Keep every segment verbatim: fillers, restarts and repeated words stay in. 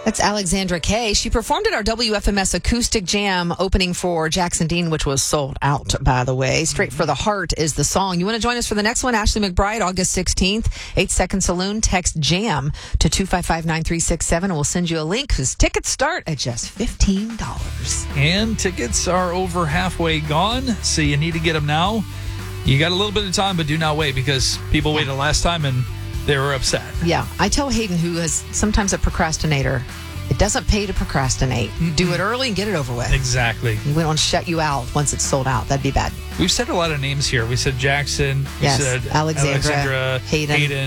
That's Alexandra Kay. She performed at our W F M S Acoustic Jam opening for Jackson Dean, which was sold out, by the way. Straight for the Heart is the song. You want to join us for the next one? Ashley McBride, August sixteenth, eight second Saloon. Text JAM to two five five, nine three six seven, and we'll send you a link because tickets start at just fifteen dollars. And tickets are over halfway gone, so you need to get them now. You got a little bit of time, but do not wait because people waited last time and they were upset. Yeah. I tell Hayden, who is sometimes a procrastinator, it doesn't pay to procrastinate. Mm-hmm. Do it early and get it over with. Exactly. We don't want to shut you out once it's sold out. That'd be bad. We've said a lot of names here. We said Jackson. We yes. said Alexandra, Alexandra Hayden. Hayden.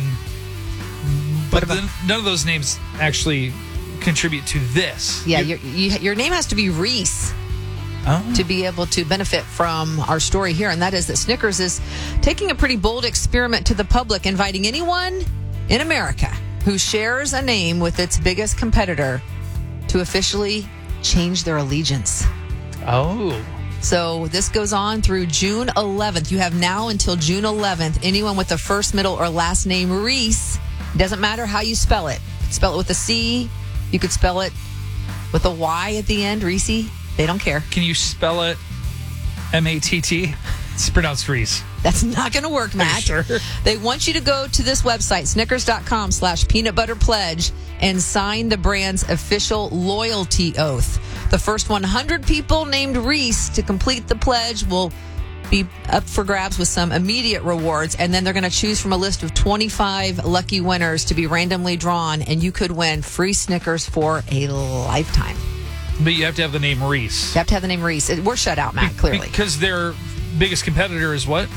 But about, the, none of those names actually contribute to this. Yeah, your, you, your name has to be Reese. Oh. To be able to benefit from our story here, and that is that Snickers is taking a pretty bold experiment to the public, inviting anyone in America who shares a name with its biggest competitor to officially change their allegiance. Oh. So this goes on through June eleventh. You have now until June eleventh. Anyone with the first, middle, or last name Reese, doesn't matter how you spell it. Spell it with a C. You could spell it with a Y at the end, Reese. They don't care. Can you spell it M A T T? It's pronounced Reese. That's not going to work, Matt. Sure. They want you to go to this website, snickers.com slash peanut butter pledge, and sign the brand's official loyalty oath. The first one hundred people named Reese to complete the pledge will be up for grabs with some immediate rewards, and then they're going to choose from a list of twenty-five lucky winners to be randomly drawn, and you could win free Snickers for a lifetime. But you have to have the name Reese. You have to have the name Reese. We're shut out, Matt, clearly. Because their biggest competitor is what?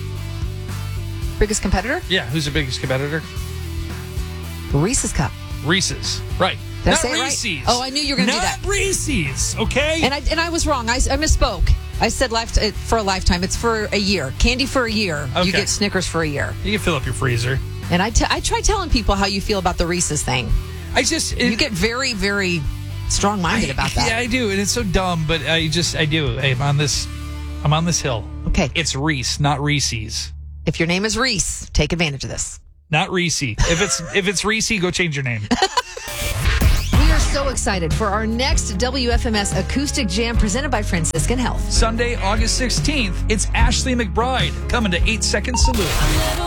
Biggest competitor? Yeah, who's their biggest competitor? Reese's Cup. Reese's, right. Did Not I say it Reese's. Right? Oh, I knew you were going to do that. Not Reese's, okay? And I and I was wrong. I, I misspoke. I said life for a lifetime. It's for a year. Candy for a year. Okay. You get Snickers for a year. You can fill up your freezer. And I, t- I try telling people how you feel about the Reese's thing. I just... It, you get very, very strong-minded I, about that. Yeah, I do. And it's so dumb, but I just... I do. Hey, I'm on this... I'm on this hill. Okay. It's Reese, not Reese's. If your name is Reese, take advantage of this. Not Reese. If it's if it's Reese, go change your name. We are so excited for our next W F M S Acoustic Jam presented by Franciscan Health. Sunday, August sixteenth, it's Ashley McBride coming to eight second Saloon.